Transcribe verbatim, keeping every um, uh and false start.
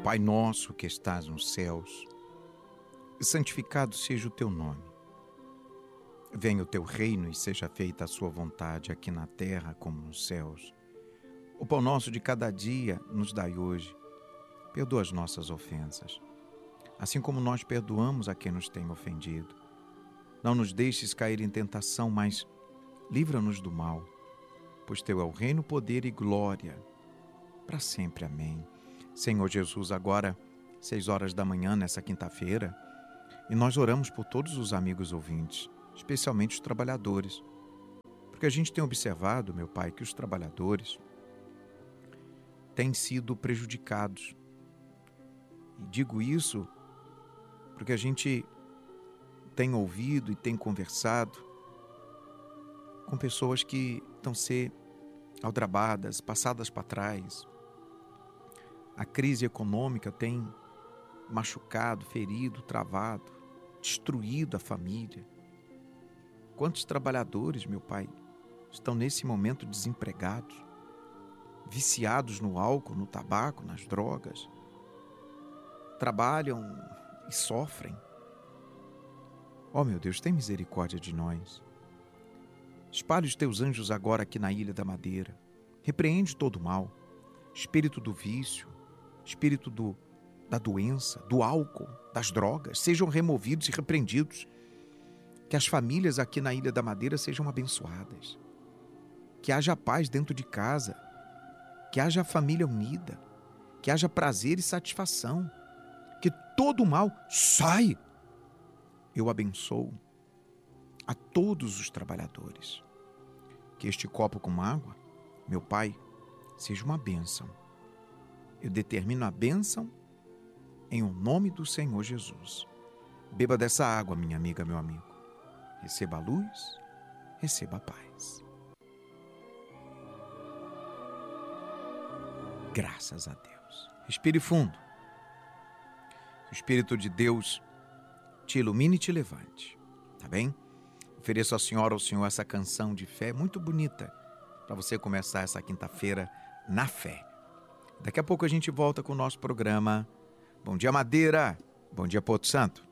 Pai nosso que estás nos céus, santificado seja o teu nome. Venha o teu reino e seja feita a sua vontade aqui na terra como nos céus. O pão nosso de cada dia nos dai hoje. Perdoa as nossas ofensas, assim como nós perdoamos a quem nos tem ofendido. Não nos deixes cair em tentação, mas livra-nos do mal, pois teu é o reino, poder e glória, para sempre. Amém. Senhor Jesus, agora, seis horas da manhã, nessa quinta-feira, e nós oramos por todos os amigos ouvintes, especialmente os trabalhadores, porque a gente tem observado, meu Pai, que os trabalhadores têm sido prejudicados. E digo isso porque a gente tem ouvido e tem conversado com pessoas que estão sendo aldrabadas, passadas para trás. A crise econômica tem machucado, ferido, travado, destruído a família. Quantos trabalhadores, meu Pai, estão nesse momento desempregados, viciados no álcool, no tabaco, nas drogas, trabalham e sofrem. Ó, meu Deus, tem misericórdia de nós. Espalhe os teus anjos agora aqui na Ilha da Madeira. Repreende todo o mal, espírito do vício, espírito do, da doença, do álcool, das drogas, sejam removidos e repreendidos. Que as famílias aqui na Ilha da Madeira sejam abençoadas. Que haja paz dentro de casa. Que haja família unida. Que haja prazer e satisfação. Que todo o mal saia. Eu abençoo a todos os trabalhadores. Que este copo com água, meu Pai, seja uma bênção. Eu determino a bênção em o nome do Senhor Jesus. Beba dessa água, minha amiga, meu amigo. Receba a luz, receba a paz. Graças a Deus. Respire fundo. O Espírito de Deus te ilumine e te levante. Tá bem? Ofereço à senhora, ao senhor, essa canção de fé muito bonita para você começar essa quinta-feira na fé. Daqui a pouco a gente volta com o nosso programa Bom Dia Madeira, Bom Dia Porto Santo.